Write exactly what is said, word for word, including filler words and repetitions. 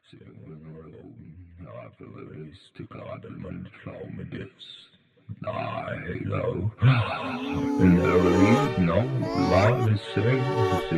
Jag förvis tycker att man klar med det. Nej då. En överlid, no, live is